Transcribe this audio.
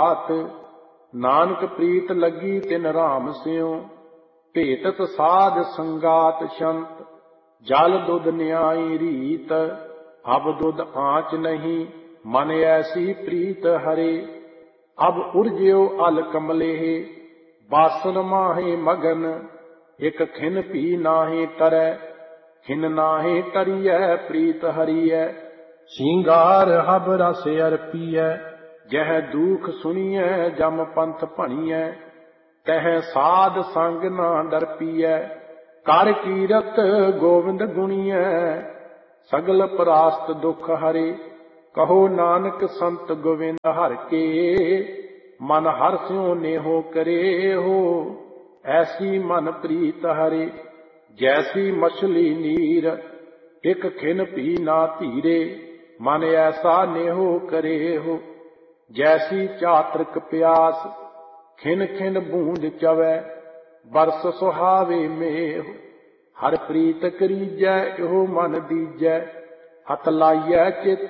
घात। नानक प्रीत लगी तिन राम स्यों, भेटत साध संगात संत। जल दुध न्यायी रीत, अब दुध आँच नहीं, मन ऐसी प्रीत हरे। अब उर्ज्यो अल कमलेहि, बासन माहे मगन। एक खिन पी नाहि तरै, खिन नाहि तरियै प्रीत हरियै। सिंगार हब रस अर्पियै, जह दुख सुनियै जम पंथ भणियै। तह साध संग ना डरपियै, कर कीरत गोविंद गुणियै। सगल परास्त दुख हरे, कहो नानक संत गोविंद हर के। मन हर स्यों नेहो करे हो, ऐसी मन प्रीत हरे। जैसी मछली नीर, एक खिन पी ना धीरे, मन ऐसा नेहो करे हो। जैसी चातृक प्यास, खिन खिन बूंद चवै, बरस सुहावे मेह। हर प्रीत करीजै, एहो मन दीजै, हथ लाइयै चित